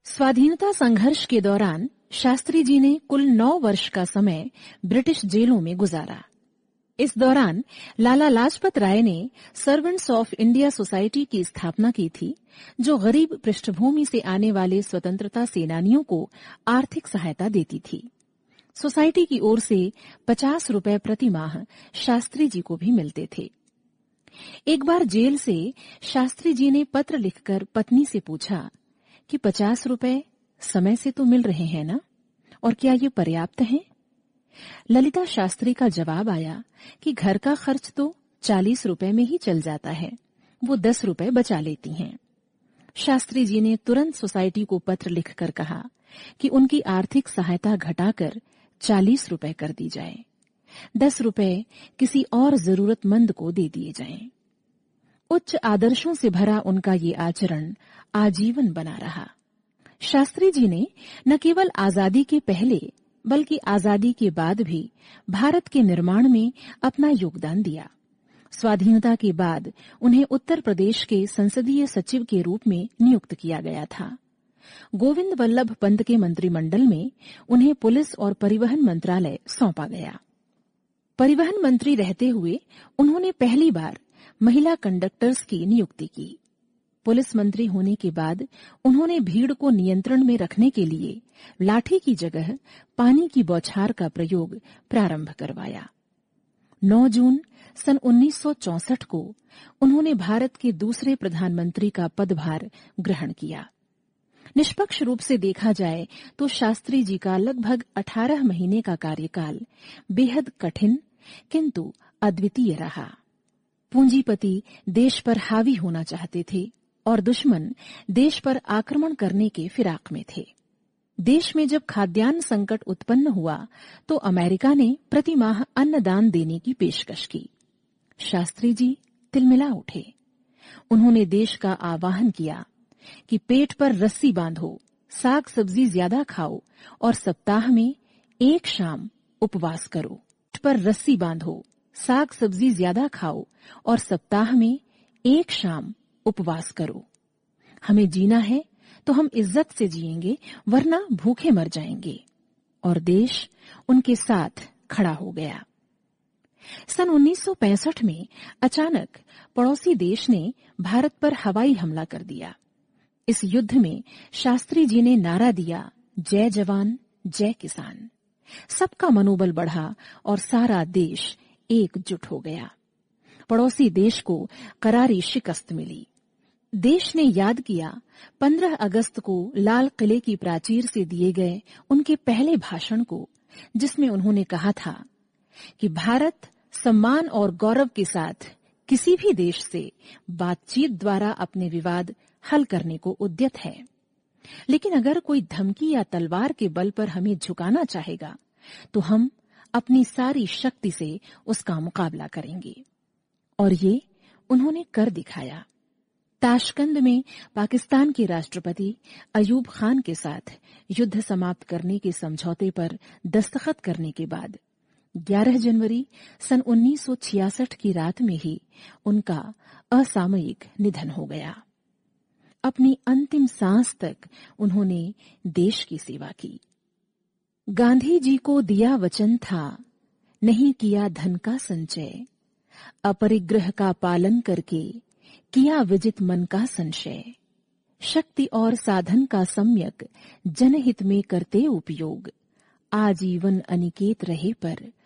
स्वाधीनता संघर्ष के दौरान शास्त्री जी ने कुल 9 वर्ष का समय ब्रिटिश जेलों में गुजारा। इस दौरान लाला लाजपत राय ने सर्वेंट्स ऑफ इंडिया सोसाइटी की स्थापना की थी, जो गरीब पृष्ठभूमि से आने वाले स्वतंत्रता सेनानियों को आर्थिक सहायता देती थी। सोसाइटी की ओर से 50 रुपए प्रति माह शास्त्री जी को भी मिलते थे। एक बार जेल से शास्त्री जी ने पत्र लिखकर पत्नी से पूछा कि 50 रुपए समय से तो मिल रहे हैं ना, और क्या ये पर्याप्त हैं? ललिता शास्त्री का जवाब आया कि घर का खर्च तो 40 रुपए में ही चल जाता है, वो 10 रुपए बचा लेती हैं। शास्त्री जी ने तुरंत सोसाइटी को पत्र लिखकर कहा कि उनकी आर्थिक सहायता घटाकर 40 रुपए कर दी जाए, 10 रुपए किसी और जरूरतमंद को दे दिए जाएं। उच्च आदर्शों से भरा उनका ये आचरण आजीवन बना रहा। शास्त्री जी ने न केवल आजादी के पहले बल्कि आजादी के बाद भी भारत के निर्माण में अपना योगदान दिया। स्वाधीनता के बाद उन्हें उत्तर प्रदेश के संसदीय सचिव के रूप में नियुक्त किया गया था। गोविंद वल्लभ पंत के मंत्रिमंडल में उन्हें पुलिस और परिवहन मंत्रालय सौंपा गया। परिवहन मंत्री रहते हुए उन्होंने पहली बार महिला कंडक्टर्स की नियुक्ति की। पुलिस मंत्री होने के बाद उन्होंने भीड़ को नियंत्रण में रखने के लिए लाठी की जगह पानी की बौछार का प्रयोग प्रारंभ करवाया। 9 जून सन 1964 को उन्होंने भारत के दूसरे प्रधानमंत्री का पदभार ग्रहण किया। निष्पक्ष रूप से देखा जाए तो शास्त्री जी का लगभग 18 महीने का कार्यकाल बेहद कठिन किंतु अद्वितीय रहा। पूंजीपति देश पर हावी होना चाहते थे और दुश्मन देश पर आक्रमण करने के फिराक में थे। देश में जब खाद्यान्न संकट उत्पन्न हुआ तो अमेरिका ने प्रति माह अन्नदान देने की पेशकश की। शास्त्री जी तिलमिला उठे। उन्होंने देश का आह्वान किया कि पेट पर रस्सी बांधो, साग सब्जी ज्यादा खाओ और सप्ताह में एक शाम उपवास करो। पेट पर रस्सी बांधो, साग सब्जी ज्यादा खाओ और सप्ताह में एक शाम उपवास करो। हमें जीना है तो हम इज्जत से जिएंगे, वरना भूखे मर जाएंगे। और देश उनके साथ खड़ा हो गया। सन 1965 में अचानक पड़ोसी देश ने भारत पर हवाई हमला कर दिया। इस युद्ध में शास्त्री जी ने नारा दिया, जय जवान जय किसान। सबका मनोबल बढ़ा और सारा देश एकजुट हो गया। पड़ोसी देश को करारी शिकस्त मिली। देश ने याद किया 15 अगस्त को लाल किले की प्राचीर से दिए गए उनके पहले भाषण को, जिसमें उन्होंने कहा था कि भारत सम्मान और गौरव के साथ किसी भी देश से बातचीत द्वारा अपने विवाद हल करने को उद्यत है, लेकिन अगर कोई धमकी या तलवार के बल पर हमें झुकाना चाहेगा तो हम अपनी सारी शक्ति से उसका मुकाबला करेंगे। और ये उन्होंने कर दिखाया। ताशकंद में पाकिस्तान के राष्ट्रपति अयूब खान के साथ युद्ध समाप्त करने के समझौते पर दस्तखत करने के बाद 11 जनवरी सन 1966 की रात में ही उनका असामयिक निधन हो गया। अपनी अंतिम सांस तक उन्होंने देश की सेवा की। गांधी जी को दिया वचन था, नहीं किया धन का संचय, अपरिग्रह का पालन करके किया विजित मन का संशय। शक्ति और साधन का सम्यक जनहित में करते उपयोग, आजीवन अनिकेत रहे पर